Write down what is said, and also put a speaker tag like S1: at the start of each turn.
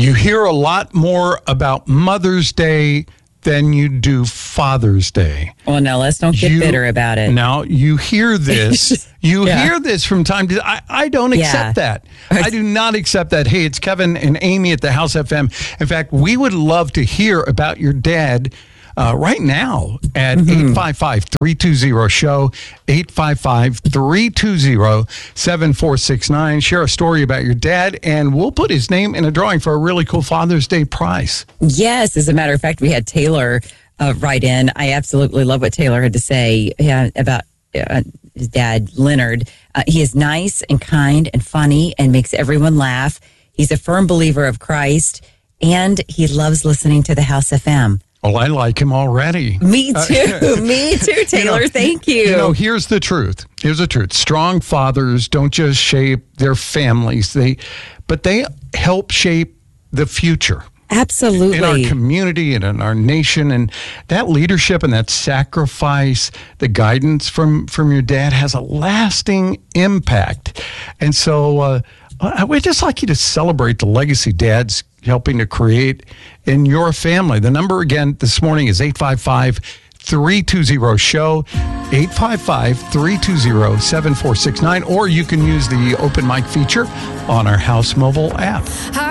S1: You hear a lot more about Mother's Day than you do Father's Day.
S2: Well, now let's don't get bitter about it.
S1: Now, you hear this. You hear this from time to time. I don't accept that. I do not accept that. Hey, it's Kevin and Amy at the House FM. In fact, we would love to hear about your dad right now at 855-320-SHOW, 855-320-7469. Share a story about your dad, and we'll put his name in a drawing for a really cool Father's Day prize.
S2: Yes, as a matter of fact, we had Taylor write in. I absolutely love what Taylor had to say about his dad, Leonard. He is nice and kind and funny and makes everyone laugh. He's a firm believer of Christ, and he loves listening to the House FM.
S1: Well, I like him already.
S2: Me too. Me too, Taylor. Thank you.
S1: Here's the truth. Here's the truth. Strong fathers don't just shape their families, but they help shape the future.
S2: Absolutely.
S1: In our community and in our nation. And that leadership and that sacrifice, the guidance from your dad has a lasting impact. And so we'd just like you to celebrate the legacy Dad's helping to create in your family. The number again this morning is 855-320-SHOW, 855-320-7469, or you can use the open mic feature on our House mobile app.